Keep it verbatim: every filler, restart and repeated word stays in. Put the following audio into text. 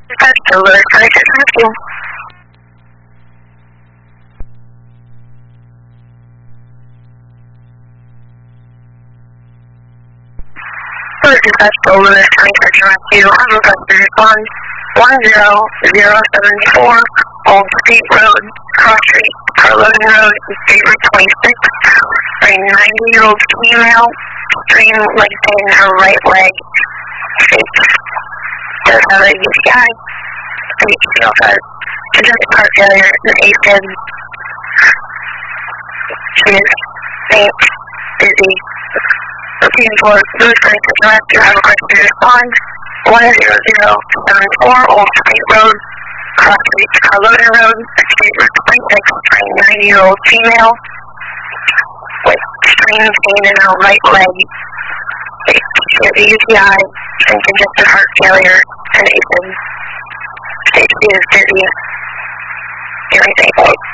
That's the lower cardiac rescue. First successful Lewis County Search and Rescue. I'm requested respond one zero zero seven four Old State Road, Cross Street, Carlogan Road, State Route twenty-six. A ninety-year-old female, extreme leg pain in her right leg. She does have a U T I. And she also has congestive heart failure and AFib. She is faint, dizzy. Looking for Lewis County Search and Rescue. Have a question to respond. one zero zero seven four Old State Road, Cross Street, Carlogan Road, State Route twenty-six. A ninety-year-old female with extreme pain in her right leg. She has a U T I and congestive heart failure and AFib. She is dizzy. Very thankful.